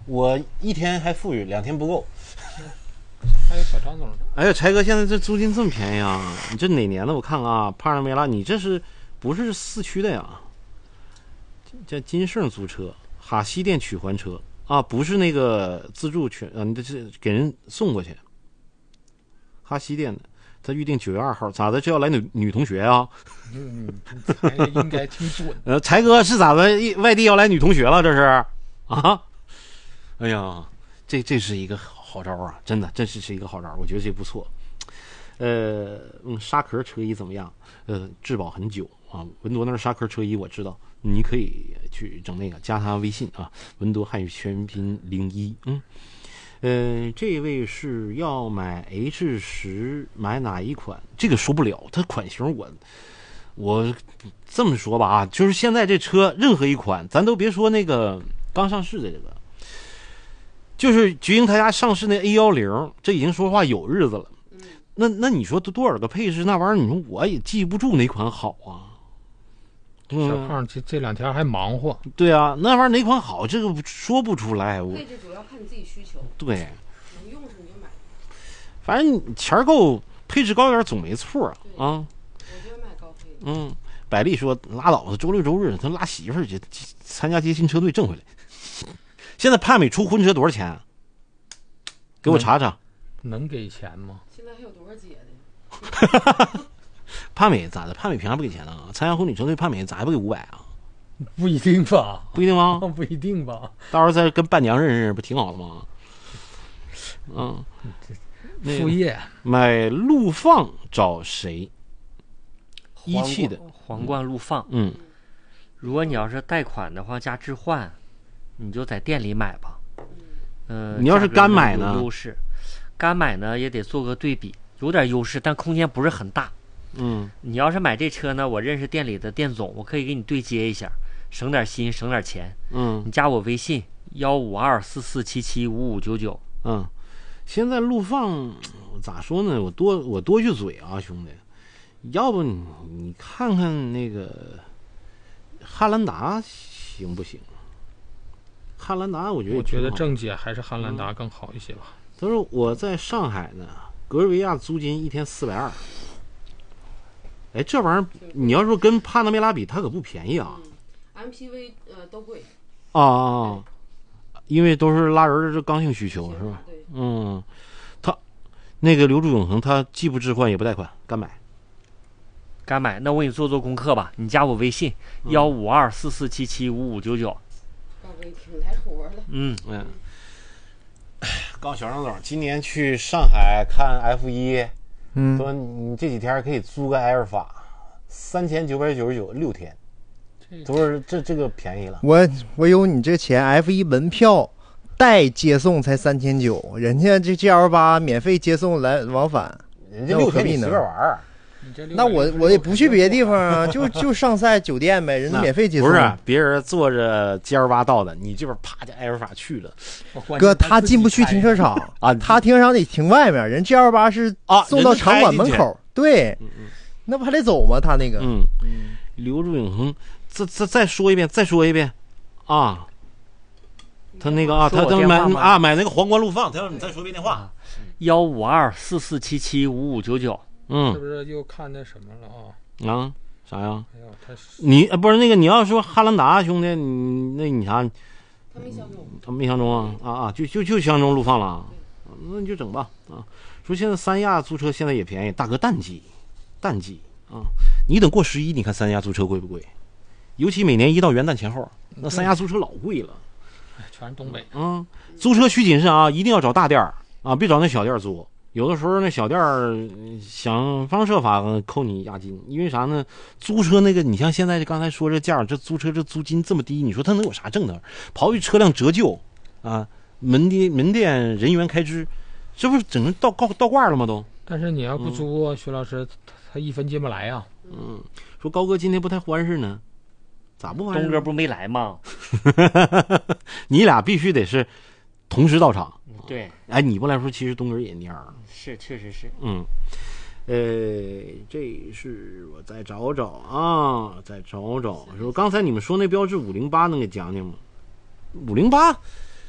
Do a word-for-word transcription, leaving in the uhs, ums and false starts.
我一天还富裕，两天不够。 还有小张总， 哎呀，柴哥，现在这租金这么便宜啊？你这哪年的？我看看啊，帕拉梅拉，你这是不是四驱的呀？叫金盛租车，哈西电取还车啊，不是那个自助全啊，你这是给人送过去。哈西电的，他预定九月二号，咋的？这要来女女同学啊？ 嗯，应该挺准。 呃，柴哥是咋的？外地要来女同学了？这是啊？哎呀，这这是一个好招啊！真的，这是是一个好招，我觉得这不错。呃，嗯，沙壳车衣怎么样？呃，质保很久啊。文铎那沙壳车衣我知道，你可以去整那个，加他微信啊，文铎汉语全拼零一。嗯，呃，这位是要买 H 十，买哪一款？这个说不了，它款型我我这么说吧啊，就是现在这车任何一款，咱都别说那个刚上市的这个。就是菊英他家上市那 A 一零，这已经说话有日子了。那那你说多少个配置那玩意儿？你说我也记不住哪款好啊。 嗯、小胖这这两天还忙活。 对啊，那玩意儿哪款好，这个说不出来。 配置主要看你自己需求。 对， 能用是你就买。 反正你钱够，配置高点总没错啊。 我就买高配的。 嗯，百丽说拉倒吧，周六周日他拉媳妇儿去参加接新车队挣回来。现在帕美出婚车多少钱？给我查查。 能给钱吗？ 现在还有多少姐的？ 帕美咋的？帕美凭啥不给钱呢？参加婚礼车队，帕美咋还不给五百啊？ 不一定吧？ 不一定吗？ 不一定吧？ 到时候再跟伴娘认识，不挺好的吗？嗯， 副业买陆放找谁？一汽的皇冠陆放。 嗯， 如果你要是贷款的话加置换，你就在店里买吧。嗯、呃， 你要是干买呢？ 优势，干买呢也得做个对比，有点优势，但空间不是很大。 嗯， 你要是买这车呢，我认识店里的店总，我可以给你对接一下，省点心，省点钱。 嗯， 你加我微信幺五二四四七七五五九九。 嗯，现在陆放咋说呢？我多我多句嘴啊，兄弟，要不你你看看那个汉兰达行不行？汉兰达我觉得我觉得正解还是汉兰达更好一些吧。 他说我在上海呢，格尔维亚租金一天四百二。哎，这玩意儿你要说跟帕拉梅拉比，它可不便宜啊。 嗯、M P V 呃都贵。 啊啊，因为都是拉人的刚性需求是吧？ 对。 嗯，他那个留住永恒，他既不置换也不贷款，干买。 干买，那我给你做做功课吧。你加我微信幺五二四四七七五五九九。 挺来活了。 嗯嗯。告小张总，今年去上海看 F 一， 嗯， 说你这几天可以租个埃尔法，三千九百九十九六天，都是这这个便宜了。 我我有你这钱 ，F 一门票带接送才三千九，人家这 G L 八免费接送来往返， 人家六天你随便玩。 那我我也不去别的地方啊，就就上赛酒店呗，人家免费接送。 不是别人坐着 G L 八到的，你这边啪就埃尔法去了。 哥，他进不去停车场啊， 他停车场得停外面，人 G L 八是送到场馆门口。对， 嗯嗯， 那不还得走吗？他那个， 嗯嗯，留住永恒，再再再说一遍，再说一遍，啊，他那个啊，他他买啊买那个皇冠陆放，他要你再说一遍电话， 幺五二四四七七五五九九。 嗯， 是不是又看那什么了啊？ 啊，啥呀？ 哎呦，他你不是那个你要说汉兰达兄弟，你那你啥？ 他没相中， 他没相中啊啊啊！就就就相中陆放了，那你就整吧啊！说现在三亚租车现在也便宜，大哥淡季，淡季啊！你等过十一，你看三亚租车贵不贵？尤其每年一到元旦前后，那三亚租车老贵了。 哎，全是东北。 嗯，租车需谨慎啊，一定要找大店儿啊，别找那小店租。有的时候那小店儿想方设法扣你押金，因为啥呢？租车那个，你像现在刚才说这价，这租车这租金这么低，你说他能有啥挣的？刨去车辆折旧啊，门店门店人员开支，这不是整个倒倒倒挂了吗？都。 但是你要不租，嗯、徐老师他一分进不来啊。 嗯，说高哥今天不太欢实呢，咋不欢实？ 东哥不没来吗？ 你俩必须得是同时到场。 对， 哎，你不来说，其实东哥也蔫儿。 是，确实是。 嗯，呃，这是我再找找啊，再找找。说刚才你们说那标致五零八能给讲讲吗？五零八